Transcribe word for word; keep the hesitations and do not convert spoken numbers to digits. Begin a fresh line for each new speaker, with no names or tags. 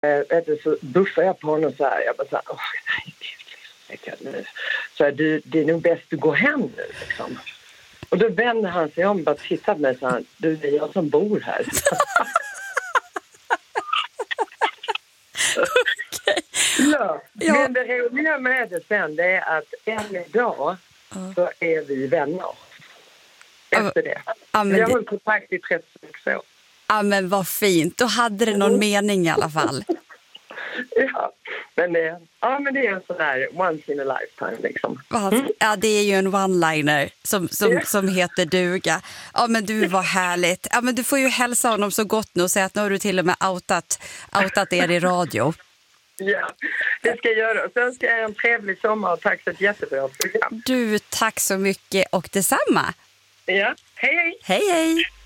vet du, så buffar jag på honom så här. Jag bara så här, åh, nej, nu. Så här, du, det är nog bäst du går hem nu liksom. Och då vänder han sig om och bara tittar på mig och säger, du, det är jag som bor här.
Okay.
Ja.
Ja.
Men det roliga med det sen, det är att än idag
Ja.
så är vi vänner. Efter det.
Ja, men
vi har
det...
hållit kontakt i trettiosex år.
Ja, men vad fint. Då hade det någon mm. mening i alla fall.
Ja, men det, ja, men det är en sån där once in a lifetime liksom.
Mm. Ja, det är ju en one-liner som, som, yeah. som heter duga. Ja, men du, var härligt. Ja, men du får ju hälsa honom så gott nu och säga att nu har du till och med outat, outat er i radio.
Ja, det ska jag göra. Och sen ska jag en trevlig sommar och tack för ett jättebra program.
Du, tack så mycket och detsamma.
Ja, hej hej.
Hej hej.